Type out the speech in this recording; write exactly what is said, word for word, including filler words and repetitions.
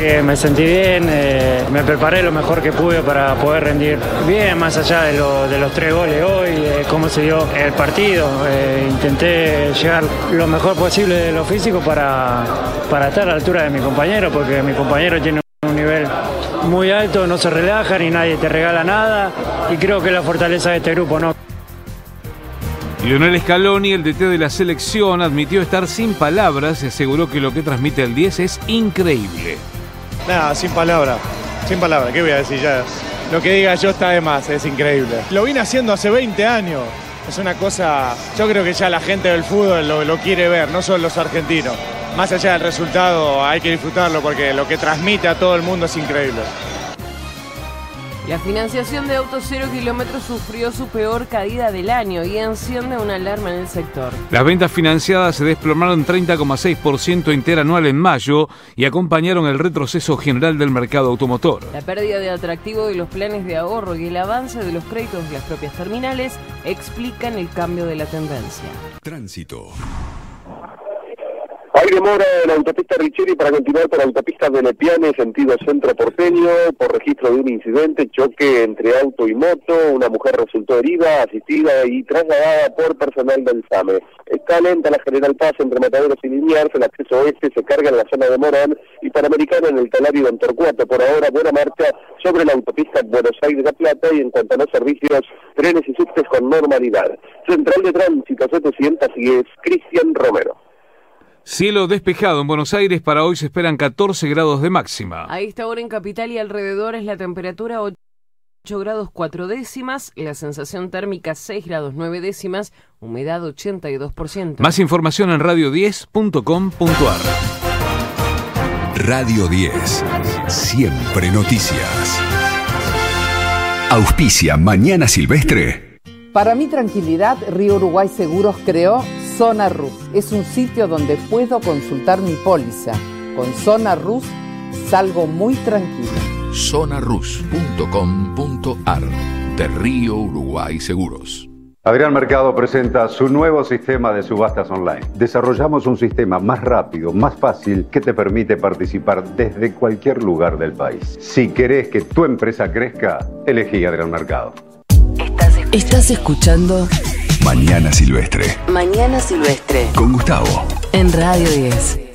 que me sentí bien, eh, me preparé lo mejor que pude para poder rendir bien, más allá de, lo, de los tres goles hoy, de cómo se dio el partido. Eh, intenté llegar lo mejor posible de lo físico para, para estar a la altura de mi compañero, porque mi compañero tiene un nivel muy alto, no se relaja ni nadie te regala nada, y creo que es la fortaleza de este grupo, ¿no? Lionel Scaloni, el D T de la selección, admitió estar sin palabras y aseguró que lo que transmite el diez es increíble. Nada, sin palabras, sin palabras, ¿qué voy a decir ya? Lo que diga yo está de más, es increíble. Lo vine haciendo hace veinte años, es una cosa, yo creo que ya la gente del fútbol lo, lo quiere ver, no solo los argentinos. Más allá del resultado hay que disfrutarlo porque lo que transmite a todo el mundo es increíble. La financiación de autos cero kilómetros sufrió su peor caída del año y enciende una alarma en el sector. Las ventas financiadas se desplomaron treinta coma seis por ciento interanual en mayo y acompañaron el retroceso general del mercado automotor. La pérdida de atractivo de los planes de ahorro y el avance de los créditos de las propias terminales explican el cambio de la tendencia. Tránsito. Hay demora en la autopista Richeri para continuar por la autopista de Lepiane, sentido centro porteño, por registro de un incidente, choque entre auto y moto. Una mujer resultó herida, asistida y trasladada por personal del SAME. Está lenta la General Paz entre Mataderos y Liniers, el acceso oeste se carga en la zona de Morán y Panamericana en el Talario de Torcuato. Por ahora, buena marcha sobre la autopista Buenos Aires-La Plata, y en cuanto a los servicios, trenes y subtes con normalidad. Central de Tránsito setecientos diez, Cristian Romero. Cielo despejado en Buenos Aires, para hoy se esperan catorce grados de máxima. A esta hora en Capital y alrededores la temperatura ocho grados cuatro décimas, la sensación térmica seis grados nueve décimas, humedad ochenta y dos por ciento. Más información en radio diez punto com punto a r. Radio diez, siempre noticias. Auspicia Mañana Silvestre. Para mi tranquilidad, Río Uruguay Seguros creó Zona Rus. Es un sitio donde puedo consultar mi póliza. Con Zona Rus salgo muy tranquilo. zona rus punto com punto a r de Río Uruguay Seguros. Adrián Mercado presenta su nuevo sistema de subastas online. Desarrollamos un sistema más rápido, más fácil, que te permite participar desde cualquier lugar del país. Si querés que tu empresa crezca, elegí Adrián Mercado. Estás escuchando Mañana Silvestre. Mañana Silvestre con Gustavo en Radio diez.